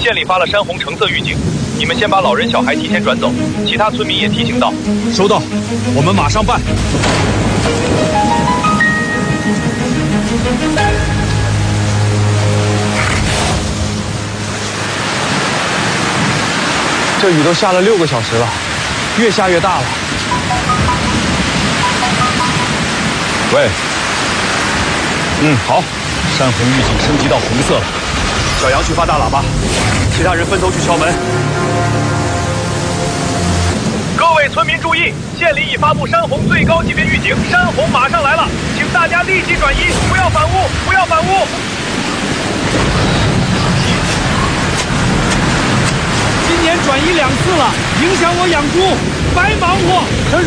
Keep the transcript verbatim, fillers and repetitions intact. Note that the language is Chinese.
县里发了山洪橙色预警，你们先把老人小孩提前转走，其他村民也提醒到。 收到，我们马上办。 这雨都下了六个小时了，越下越大了。 喂，嗯，好，山洪预警升级到红色了。小杨去发大喇叭，其他人分头去敲门。 各位村民注意，县里已发布山洪最高级别预警，山洪马上来了，请大家立即转移，不要反屋，不要反屋。 今年转移两次了，影响我养猪，白忙活。